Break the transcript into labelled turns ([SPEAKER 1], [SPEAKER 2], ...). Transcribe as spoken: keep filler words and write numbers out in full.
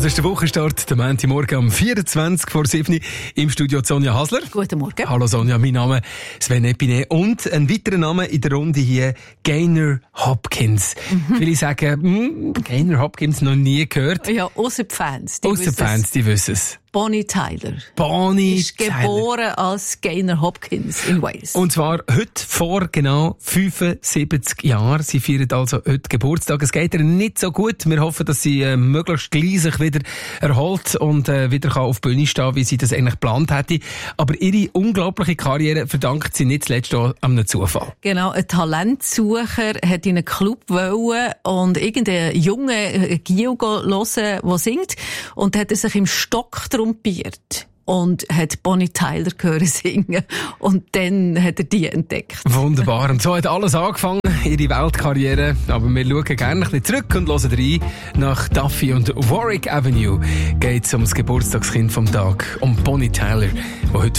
[SPEAKER 1] ist der Wochenstart, der Montagmorgen um vierundzwanzig vor sieben im Studio Sonja Hasler.
[SPEAKER 2] Guten Morgen.
[SPEAKER 1] Hallo Sonja, mein Name Sven Epine und ein weiterer Name in der Runde hier, Gaynor Hopkins. Mhm. Viele sagen, hm, Gaynor Hopkins noch nie gehört.
[SPEAKER 2] Ja, ausser die Fans.
[SPEAKER 1] Ausser die Fans, die wissen es.
[SPEAKER 2] Bonnie Tyler.
[SPEAKER 1] Bonnie
[SPEAKER 2] ist
[SPEAKER 1] Tyler.
[SPEAKER 2] Geboren als Gaynor Hopkins in Wales.
[SPEAKER 1] Und zwar heute vor genau fünfundsiebzig Jahren. Sie feiert also heute Geburtstag. Es geht ihr nicht so gut. Wir hoffen, dass sie äh, möglichst gleich sich wieder erholt und äh, wieder kann auf die Bühne stehen, wie sie das eigentlich geplant hätte. Aber ihre unglaubliche Karriere verdankt sie nicht zuletzt auch einem Zufall.
[SPEAKER 2] Genau, ein Talentsucher hat in einen Club wollen und irgendeinen jungen Gio hören, der singt. Und hat er sich im Stock trompiert und hat Bonnie Tyler hören singen. Und dann hat er die entdeckt.
[SPEAKER 1] Wunderbar. Und so hat alles angefangen, ihre Weltkarriere. Aber wir schauen gerne ein bisschen zurück und hören rein. Nach Duffy und Warwick Avenue geht es um das Geburtstagskind vom Tag, um Bonnie Tyler, die heute